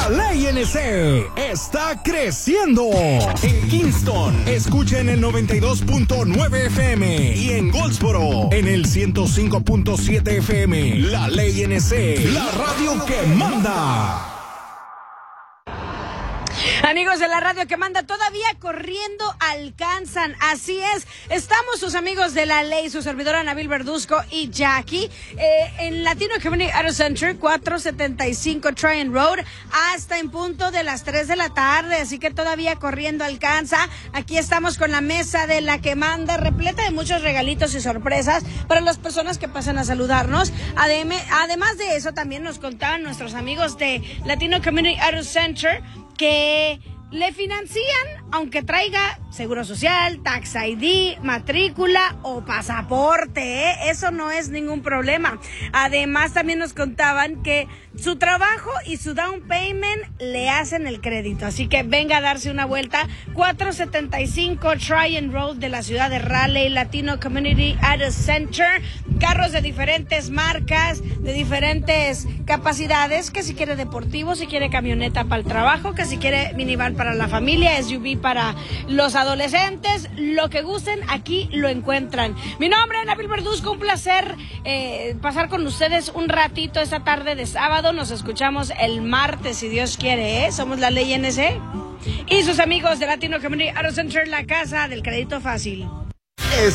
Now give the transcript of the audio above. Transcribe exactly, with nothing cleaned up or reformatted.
La Ley N C está creciendo. En Kingston, escucha en el noventa y dos punto nueve F M y en Goldsboro, en el ciento cinco punto siete F M. La Ley N C, la radio que manda. Amigos de la radio que manda, todavía corriendo alcanzan, así es, estamos sus amigos de la ley, su servidora Nabil Verduzco y Jackie, eh, en Latino Community Auto Center, cuatrocientos setenta y cinco Tryon Road, hasta en punto de las tres de la tarde, así que todavía corriendo alcanza. Aquí estamos con la mesa de la que manda, repleta de muchos regalitos y sorpresas para las personas que pasan a saludarnos. Además de eso, también nos contaban nuestros amigos de Latino Community Auto Center que le financian, aunque traiga seguro social, tax I D, matrícula o pasaporte, ¿eh? Eso no es ningún problema. Además, también nos contaban que su trabajo y su down payment le hacen el crédito. Así que venga a darse una vuelta. cuatrocientos setenta y cinco Tryon Road de la ciudad de Raleigh, Latino Community Auto Center. Carros de diferentes marcas, de diferentes capacidades, que si quiere deportivo, si quiere camioneta para el trabajo, que si quiere minivan para la familia, S U V para los adolescentes, lo que gusten, aquí lo encuentran. Mi nombre es Nabil Verduzco, un placer eh, pasar con ustedes un ratito esta tarde de sábado. Nos escuchamos el martes, si Dios quiere, ¿eh? Somos la Ley N C y sus amigos de Latino Community Auto Center, la casa del crédito fácil.